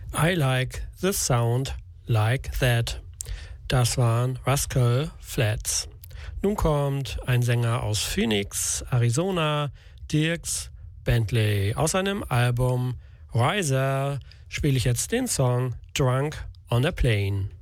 I like the sound like that. Das waren Rascal Flatts. Nun kommt ein Sänger aus Phoenix, Arizona, Dierks Bentley. Aus seinem Album Riser spiele ich jetzt den Song Drunk on a Plane.